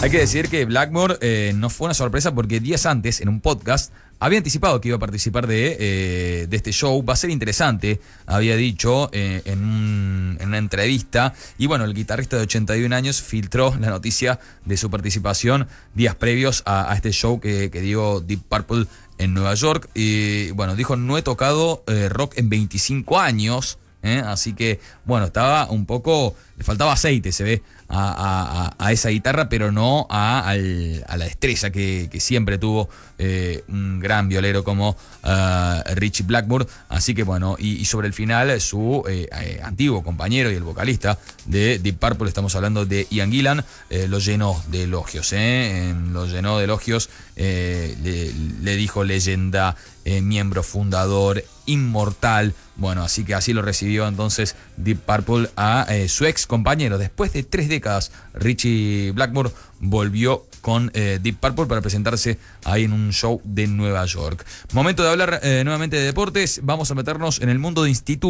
Hay que decir que Blackmore no fue una sorpresa porque días antes, en un podcast, había anticipado que iba a participar de este show. Va a ser interesante, había dicho en una entrevista. Y bueno, el guitarrista de 81 años filtró la noticia de su participación días previos a este show que dio Deep Purple en Nueva York. Y bueno, dijo: no he tocado rock en 25 años. Así que, bueno, estaba un poco... Le faltaba aceite, se ve, a esa guitarra, pero no a la destreza que siempre tuvo un gran violero como Ritchie Blackmore. Así que, bueno, y sobre el final, su antiguo compañero y el vocalista de Deep Purple, estamos hablando de Ian Gillan, lo llenó de elogios, lo llenó de elogios, le dijo leyenda, miembro fundador, inmortal. Bueno, así que así lo recibió entonces Deep Purple a su ex compañero. Después de 3 décadas, Ritchie Blackmore volvió con Deep Purple para presentarse ahí en un show de Nueva York. Momento de hablar nuevamente de deportes. Vamos a meternos en el mundo de institutos.